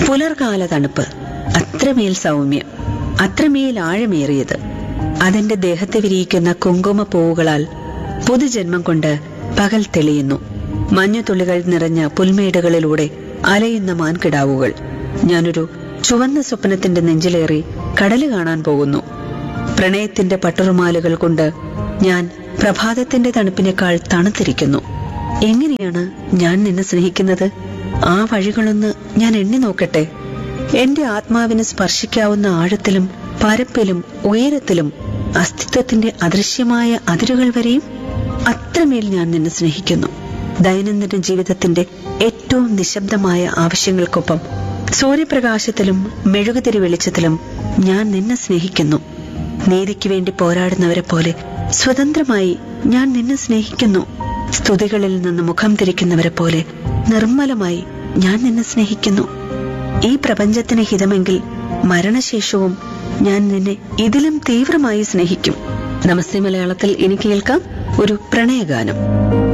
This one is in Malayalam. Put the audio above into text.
പുലർകാല തണുപ്പ്, അത്രമേൽ സൗമ്യം, അത്രമേൽ ആഴമേറിയത്. അതെന്റെ ദേഹത്തെ വിരിയിക്കുന്ന കുങ്കുമപ്പൂവുകളാൽ പുതുജന്മം കൊണ്ട് പകൽ തെളിയുന്നു. മഞ്ഞുതുള്ളികൾ നിറഞ്ഞ പുൽമേടുകളിലൂടെ അലയുന്ന മാൻകിടാവുകൾ. ഞാനൊരു ചുവന്ന സ്വപ്നത്തിന്റെ നെഞ്ചിലേറി കടല് കാണാൻ പോകുന്നു. പ്രണയത്തിന്റെ പട്ടുറുമാലുകൾ കൊണ്ട് ഞാൻ പ്രഭാതത്തിന്റെ തണുപ്പിനേക്കാൾ തണുത്തിരിക്കുന്നു. എങ്ങനെയാണ് ഞാൻ നിന്നെ സ്നേഹിക്കുന്നത്? ആ വഴികളൊന്ന് ഞാൻ എണ്ണി നോക്കട്ടെ. എന്റെ ആത്മാവിന് സ്പർശിക്കാവുന്ന ആഴത്തിലും പരപ്പിലും ഉയരത്തിലും അസ്തിത്വത്തിന്റെ അദൃശ്യമായ അതിരുകൾ വരെയും അത്രമേൽ ഞാൻ നിന്നെ സ്നേഹിക്കുന്നു. ദൈനംദിന ജീവിതത്തിന്റെ ഏറ്റവും നിശബ്ദമായ ആവശ്യങ്ങൾക്കൊപ്പം സൂര്യപ്രകാശത്തിലും മെഴുകുതിരി വെളിച്ചത്തിലും ഞാൻ നിന്നെ സ്നേഹിക്കുന്നു. നീതിക്ക് വേണ്ടി പോരാടുന്നവരെ പോലെ സ്വതന്ത്രമായി ഞാൻ നിന്നെ സ്നേഹിക്കുന്നു. സ്തുതികളിൽ നിന്ന് മുഖം തിരിക്കുന്നവരെ പോലെ നിർമ്മലമായി ഞാൻ നിന്നെ സ്നേഹിക്കുന്നു. ഈ പ്രപഞ്ചത്തിന് ഹിതമെങ്കിൽ മരണശേഷവും ഞാൻ നിന്നെ ഇതിലും തീവ്രമായി സ്നേഹിക്കും. നമസ്തേ മലയാളത്തിൽ ഇനി കേൾക്കാം ഒരു പ്രണയഗാനം.